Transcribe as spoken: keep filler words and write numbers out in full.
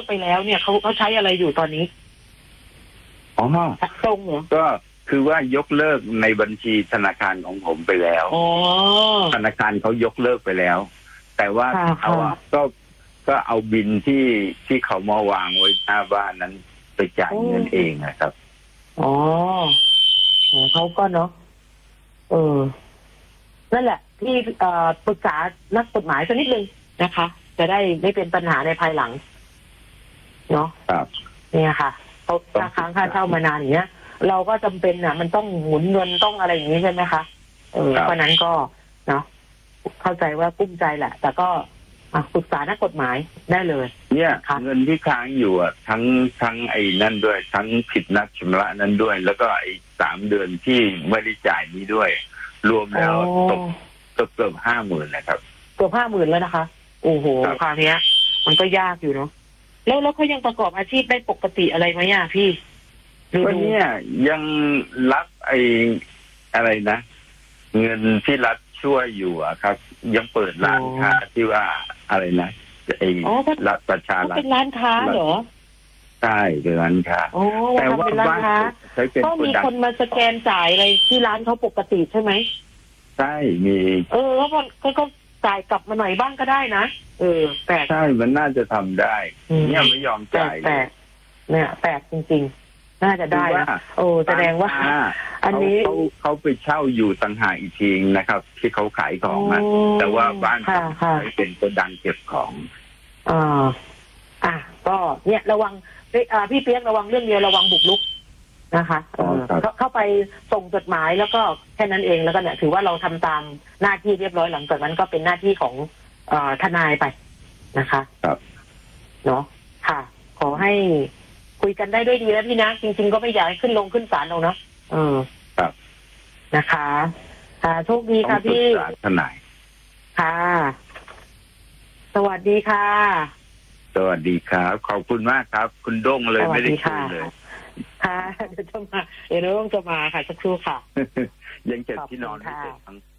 ไปแล้วเนี่ยเขาเขาใช้อะไรอยู่ตอนนี้อ๋อตรงเหรอก็คือว่ายกเลิกในบัญชีธนาคารของผมไปแล้วธนาคารเขายกเลิกไปแล้ว แต่ว่าเขาก็ก็เอาบินที่ที่เขามาวางไว้หน้าบ้านนั้นไปจ่ายเงินเองนะครับอ๋อเขาก็เนาะเออนั่นแหละที่ปรึกษานักกฎหมายสักนิดนึงนะคะจะได้ไม่เป็นปัญหาในภายหลังเนาะครับเนี่ยค่ะเขาค่าค้างค่าเช่ามานานอย่างเงี้ยเราก็จำเป็นอ่ะมันต้องหมุนเงินต้องอะไรอย่างนี้ใช่ไหมคะเออเพราะนั้นก็เนาะเข้าใจว่ากุ้มใจแหละแต่ก็ปรึกษานักกฎหมายได้เลยเนี่ยเงินที่ค้างอยู่อ่ะทั้งทั้งไอ้นั่นด้วยทั้งผิดนัดชำระนั้นด้วยแล้วก็ไอ้สามเดือนที่ไม่ได้จ่ายนี้ด้วยรวมแล้วตกตกเกือบห้าหมื่นนะครับเกือบห้าหมื่นแล้วนะคะโอ้โหคราวนี้มันก็ยากอยู่เนาะแล้วแล้วเขายังประกอบอาชีพได้ปกติอะไรไหมอ่ะพี่วันนี้ยังรับไอ้อะไรนะเงินที่รัฐช่วยอยู่อะครับยังเปิดร้านค้าที่ว่าอะไรนะไอ้รัฐประชารัฐเป็นร้านค้าเหรอใช่เป็นร้านค้าแต่ว่าบ้านก็มีคนมาสแกนจ่ายอะไรที่ร้านเขาปกติใช่ไหมใช่มีเออแล้วมันก็จ่ายกลับมาหน่อยบ้างก็ได้นะเออแปลกใช่มันน่าจะทำได้เนี่ยไม่ยอมจ่ายแปลกเนี่ยแปลกจริงๆน่าจะได้นะโอ้แสดงว่าอันนี้เขาเขาไปเช่าอยู่ต่างหากอีกทีนะครับที่เขาขายของนะแต่ว่าบ้านเขาเป็นโกดังเก็บของอ่าอ่ะก็เนี่ยระวังพี่เปี๊ยกระวังเรื่องเดียวระวังบุกรุกนะคะเข้าไปส่งจดหมายแล้วก็แค่นั้นเองแล้วก็เนี่ยถือว่าเราทำตามหน้าที่เรียบร้อยหลังจากนั้นก็เป็นหน้าที่ของทนายไปนะคะครับเนาะค่ะขอให้คุยกันได้ด้วยดีแล้วพี่นะจริงๆก็ไม่อยากให้ขึ้นลงขึ้นศาลเราเนาะเออครับนะคะค่ะโชคดีค่ะพี่ทนายค่ะสวัสดีค่ะสวัสดีครับขอบคุณมากครับคุณด้งเลยไม่ได้คุยเลยค่ะเดี๋ยวจะมาเดี๋ยวน้องจะมาค่ะสักครู่ค่ะยังเจ็บที่นอนไม่เสร็จทั้ง